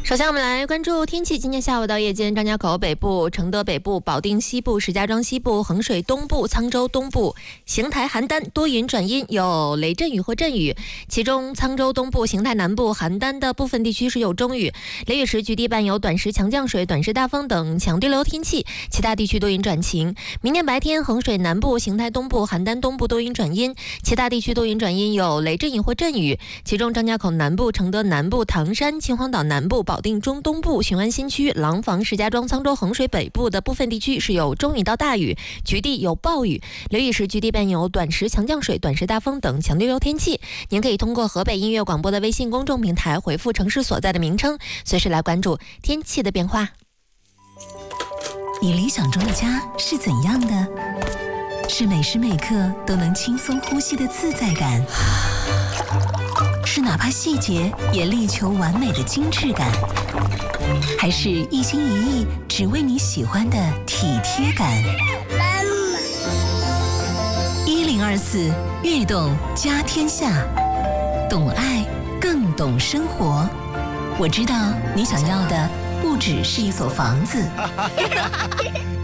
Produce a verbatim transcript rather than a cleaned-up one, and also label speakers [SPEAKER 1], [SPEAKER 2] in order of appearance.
[SPEAKER 1] 首先我们来关注天气。今天下午到夜间，张家口北部、承德北部、保定西部、石家庄西部、衡水东部、沧州东部、邢台邯郸多云转阴，有雷阵雨或阵雨，其中沧州东部、邢台南部、邯郸的部分地区是有中雨，雷雨时局地伴有短时强降水、短时大风等强对流天气，其他地区多云转晴。明天白天，衡水南部、邢台东部、邯郸东部多云转阴，其他地区多云转阴，有雷阵雨或阵雨，其中张家口南部、承德南部、唐山、秦皇岛南部、保定中东部、雄安新区、廊坊、石家庄、沧州、衡水北部的部分地区是有中雨到大雨，局地有暴雨，雷雨时局地伴有短时强降水、短时大风等强对流天气。您可以通过河北音乐广播的微信公众平台回复城市所在的名称，随时来关注天气的变化。
[SPEAKER 2] 你理想中的家是怎样的？是每时每刻都能轻松呼吸的自在感，是哪怕细节也力求完美的精致感，还是一心一意只为你喜欢的体贴感？一零二四悦动家天下，懂爱更懂生活。我知道你想要的不只是一所房子。